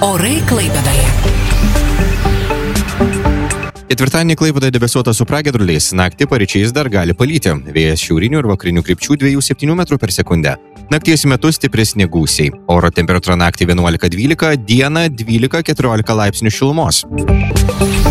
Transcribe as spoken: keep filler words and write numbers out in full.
Orai Klaipėdoje. Ketvirtadienį Klaipėdoje debesuota su pragiedruliais, naktį paryčiais dar gali palyti. Vėjas šiaurinių ir vakarinių krypčių dviejų septynių metrų per sekundę. Nakties metu stipresni gūsiai. Oro temperatūra naktį vienuolika dvylika, dieną dvylika keturiolika laipsnių šilumos.